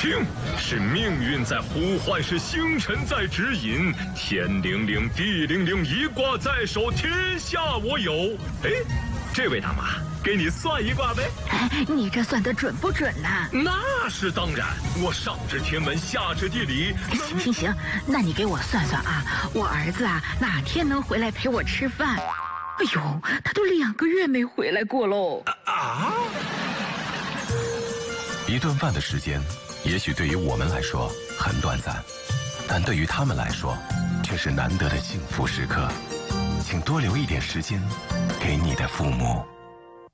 听，是命运在呼唤，是星辰在指引。天灵灵，地灵灵，一卦在手，天下我有。哎，这位大妈，给你算一卦呗。 哎，你这算的准不准呢？ 那是当然，我上知天文，下知地理。 行，那你给我算算啊，我儿子啊哪天能回来陪我吃饭？哎呦，他都2个月没回来过喽。 一顿饭的时间，也许对于我们来说很短暂，但对于他们来说，却是难得的幸福时刻。请多留一点时间给你的父母。